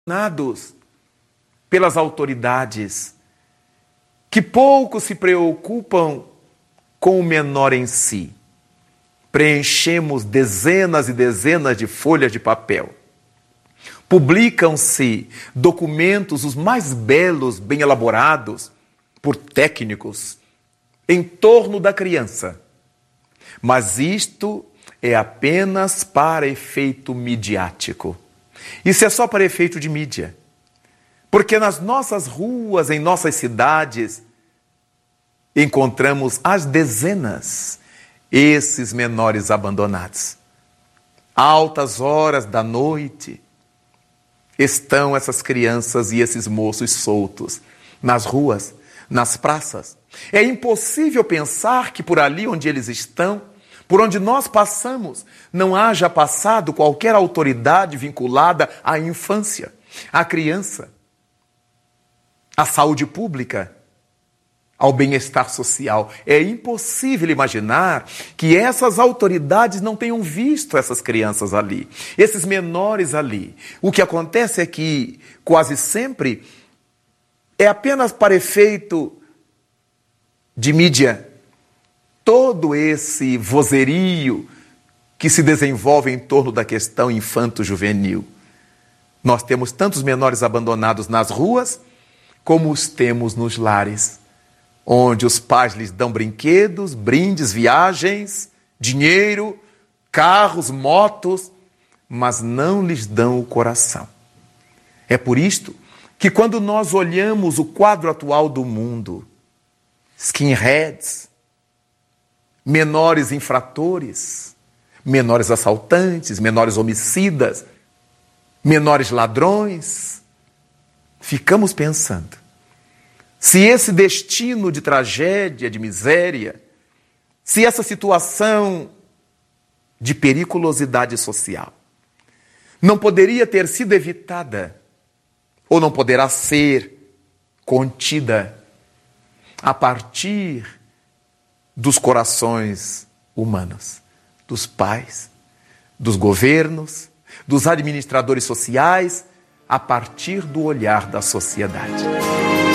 abandonados pelas autoridades, que pouco se preocupam com o menor em si. Preenchemos dezenas e dezenas de folhas de papel. Publicam-se documentos os mais belos, bem elaborados, por técnicos, em torno da criança. Mas isto é apenas para efeito midiático. Isso é só para efeito de mídia. Porque nas nossas ruas, em nossas cidades, encontramos às dezenas esses menores abandonados. Altas horas da noite estão essas crianças e esses moços soltos nas ruas, nas praças. É impossível pensar que por ali onde eles estão, por onde nós passamos, não haja passado qualquer autoridade vinculada à infância, à criança, à saúde pública, ao bem-estar social. É impossível imaginar que essas autoridades não tenham visto essas crianças ali, esses menores ali. O que acontece é que, quase sempre, é apenas para efeito de mídia, todo esse vozerio que se desenvolve em torno da questão infanto-juvenil. Nós temos tantos menores abandonados nas ruas, como os temos nos lares, onde os pais lhes dão brinquedos, brindes, viagens, dinheiro, carros, motos, mas não lhes dão o coração. É por isto que quando nós olhamos o quadro atual do mundo, skinheads, menores infratores, menores assaltantes, menores homicidas, menores ladrões, ficamos pensando, se esse destino de tragédia, de miséria, se essa situação de periculosidade social não poderia ter sido evitada, ou não poderá ser contida a partir dos corações humanos, dos pais, dos governos, dos administradores sociais, a partir do olhar da sociedade.